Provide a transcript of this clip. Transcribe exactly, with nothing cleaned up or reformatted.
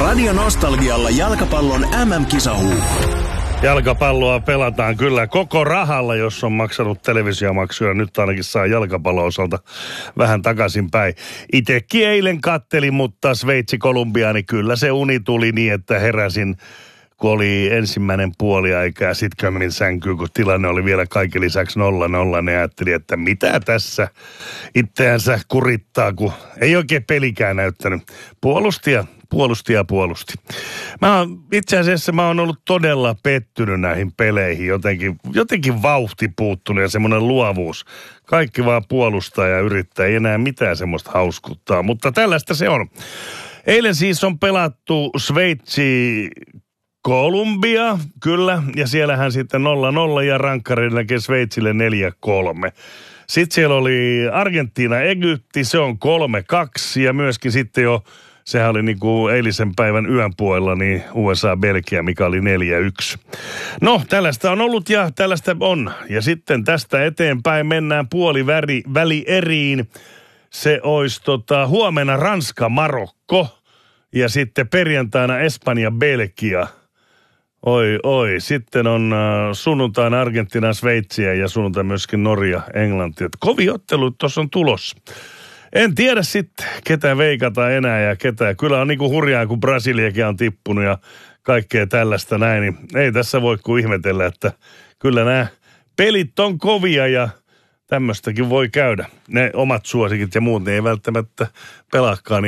Radio Nostalgialla jalkapallon M M-kisahuuhka. Jalkapalloa pelataan kyllä koko rahalla, jos on maksanut televisiomaksuja. Nyt ainakin saa jalkapallon osalta vähän takaisinpäin. Itekin eilen kattelin, mutta Sveitsi-Kolumbia, niin kyllä se uni tuli niin, että heräsin, kun oli ensimmäinen puoliaika ja sitten kämin sänkyyn, kun tilanne oli vielä kaiken lisäksi nolla nolla. Ne ajatteli, että mitä tässä itseänsä kurittaa, kun ei oikein pelikään näyttänyt. Puolusti ja puolusti ja puolusti. Mä oon, itse asiassa mä oon ollut todella pettynyt näihin peleihin. Jotenkin, jotenkin vauhti puuttunut ja semmoinen luovuus. Kaikki vaan puolustaa ja yrittää. Ei enää mitään semmoista hauskuttaa, mutta tällaista se on. Eilen siis on pelattu Sveitsi Kolumbia, kyllä, ja siellähän sitten nolla nolla ja rankkarille Sveitsille neljä kolme. Sitten siellä oli Argentiina Egypti, se on kolme kaksi ja myöskin sitten jo, sehän oli niin kuin eilisen päivän yön puolella, niin U S A Belgia, mikä oli neljä yksi. No, tällaista on ollut ja tällaista on. Ja sitten tästä eteenpäin mennään puoli väri, väli eriin. Se olisi tota, huomenna Ranska-Marokko ja sitten perjantaina Espanja-Belgia. Oi, oi. Sitten on äh, sunnuntaina Argentiina, Sveitsiä ja sunnuntaina myöskin Norja, Englanti. Et kovin ottelu tuossa on tulossa. En tiedä sitten, ketä veikata enää ja ketä. Kyllä on niinku hurjaa, kun Brasiliakin on tippunut ja kaikkea tällaista näin. Niin ei tässä voi kuin ihmetellä, että kyllä nämä pelit on kovia ja tämmöistäkin voi käydä. Ne omat suosikit ja muut, ne ei välttämättä pelaakaan.